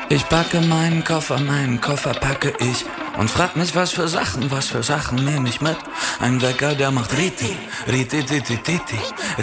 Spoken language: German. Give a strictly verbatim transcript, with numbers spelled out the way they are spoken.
Ich packe meinen Koffer, meinen Koffer packe ich und frag mich, was für Sachen, was für Sachen nehme ich mit. Ein Wecker, der macht Riti, Riti, Titi, Titi,